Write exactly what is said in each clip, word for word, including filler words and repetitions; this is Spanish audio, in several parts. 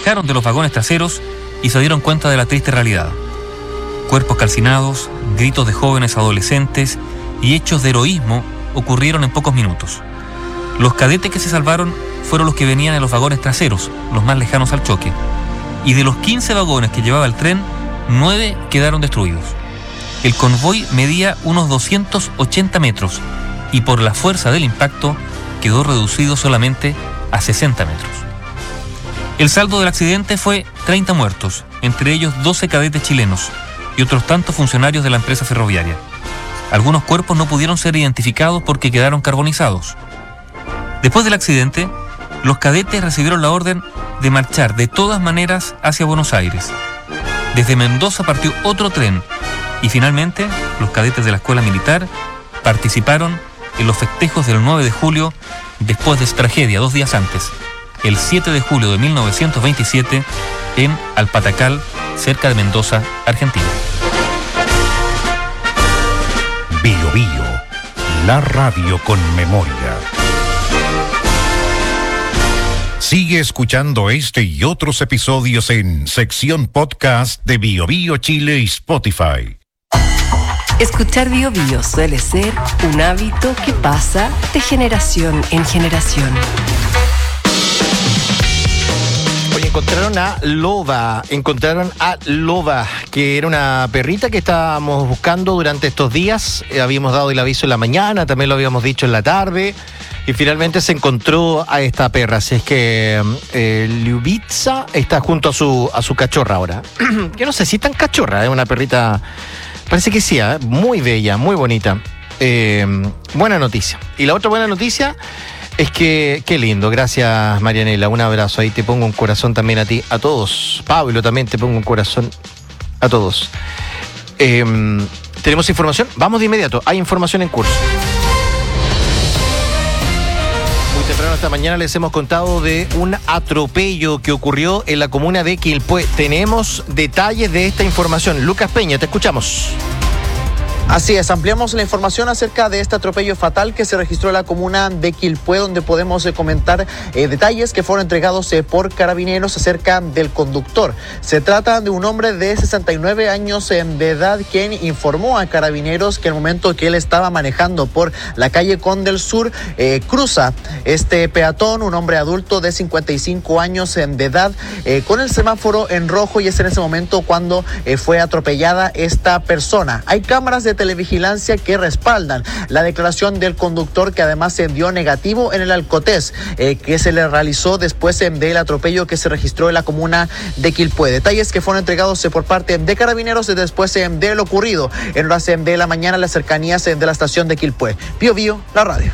bajaron de los vagones traseros y se dieron cuenta de la triste realidad. Cuerpos calcinados, gritos de jóvenes adolescentes y hechos de heroísmo ocurrieron en pocos minutos. Los cadetes que se salvaron fueron los que venían en los vagones traseros, los más lejanos al choque. Y de los quince vagones que llevaba el tren, nueve quedaron destruidos. El convoy medía unos doscientos ochenta metros y por la fuerza del impacto quedó reducido solamente a sesenta metros. El saldo del accidente fue treinta muertos, entre ellos doce cadetes chilenos y otros tantos funcionarios de la empresa ferroviaria. Algunos cuerpos no pudieron ser identificados porque quedaron carbonizados. Después del accidente, los cadetes recibieron la orden de marchar de todas maneras hacia Buenos Aires. Desde Mendoza partió otro tren y finalmente los cadetes de la Escuela Militar participaron en los festejos del nueve de julio después de esa tragedia dos días antes, el siete de julio de mil novecientos veintisiete, en Alpatacal, cerca de Mendoza, Argentina. Bio Bio, la radio con memoria. Sigue escuchando este y otros episodios en sección podcast de Bio Bio Chile y Spotify. Escuchar Bio Bio suele ser un hábito que pasa de generación en generación. Oye, encontraron a Loba, encontraron a Loba, que era una perrita que estábamos buscando durante estos días. Eh, habíamos dado el aviso en la mañana, también lo habíamos dicho en la tarde. Y finalmente se encontró a esta perra, así es que eh, Ljubitsa está junto a su a su cachorra ahora. Yo no sé si tan cachorra, es ¿eh? Una perrita, parece que sí, ¿eh? Muy bella, muy bonita. Eh, buena noticia. Y la otra buena noticia es que, qué lindo, gracias Marianela, un abrazo, ahí te pongo un corazón también a ti, a todos. Pablo, también te pongo un corazón a todos. Eh, ¿Tenemos información? Vamos de inmediato, hay información en curso. Temprano esta mañana les hemos contado de un atropello que ocurrió en la comuna de Quilpué. Tenemos detalles de esta información. Lucas Peña, te escuchamos. Así es, ampliamos la información acerca de este atropello fatal que se registró en la comuna de Quilpué, donde podemos eh, comentar eh, detalles que fueron entregados eh, por carabineros acerca del conductor. Se trata de un hombre de sesenta y nueve años eh, de edad quien informó a carabineros que el momento que él estaba manejando por la calle Conde del Sur, eh, cruza este peatón, un hombre adulto de cincuenta y cinco años eh, de edad, eh, con el semáforo en rojo, y es en ese momento cuando eh, fue atropellada esta persona. Hay cámaras de televigilancia que respaldan la declaración del conductor, que además se dio negativo en el alcotés eh, que se le realizó después eh, del atropello que se registró en la comuna de Quilpué. Detalles que fueron entregados eh, por parte de carabineros después eh, de lo ocurrido en horas eh, de la mañana en las cercanías eh, de la estación de Quilpué. Bio Bio, la radio.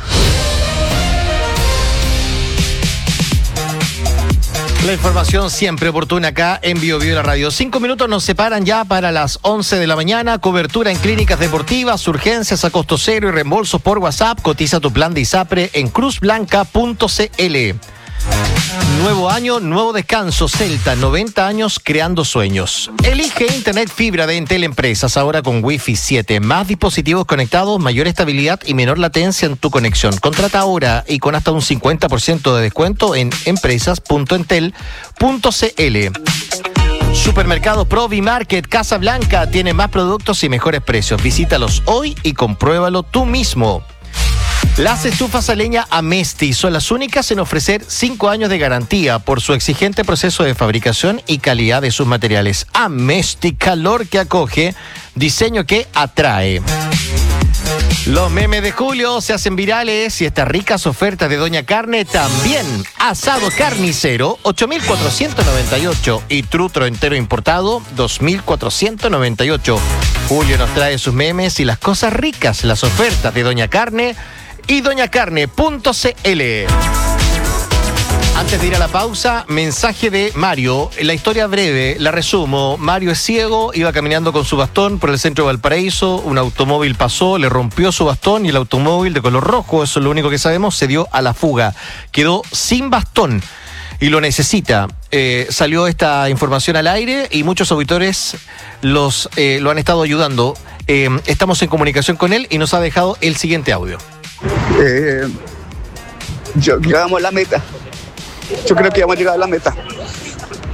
La información siempre oportuna acá en Bio Bio la radio. Cinco minutos nos separan ya para las once de la mañana. Cobertura en clínicas deportivas, urgencias a costo cero y reembolsos por WhatsApp. Cotiza tu plan de ISAPRE en cruz blanca punto c l. Nuevo año, nuevo descanso. Celta, noventa años creando sueños. Elige Internet Fibra de Entel Empresas, ahora con Wi-Fi siete. Más dispositivos conectados, mayor estabilidad y menor latencia en tu conexión. Contrata ahora y con hasta un cincuenta por ciento de descuento en empresas punto entel punto c l. Supermercados Provi Market Casa Blanca tiene más productos y mejores precios. Visítalos hoy y compruébalo tú mismo. Las estufas a leña Amesti son las únicas en ofrecer cinco años de garantía por su exigente proceso de fabricación y calidad de sus materiales. Amesti, calor que acoge, diseño que atrae. Los memes de julio se hacen virales y estas ricas ofertas de Doña Carne también. Asado carnicero, ocho mil cuatrocientos noventa y ocho, y trutro entero importado, dos mil cuatrocientos noventa y ocho. Julio nos trae sus memes y las cosas ricas, las ofertas de Doña Carne y doña carne punto c l. Antes de ir a la pausa, mensaje de Mario. La historia breve, la resumo. Mario es ciego, iba caminando con su bastón por el centro de Valparaíso. Un automóvil pasó, le rompió su bastón y el automóvil de color rojo, eso es lo único que sabemos, se dio a la fuga. Quedó sin bastón y lo necesita. Eh, salió esta información al aire y muchos auditores los, eh, lo han estado ayudando. Eh, estamos en comunicación con él y nos ha dejado el siguiente audio. Eh, yo llegamos a la meta. Yo creo que vamos a llegar a la meta.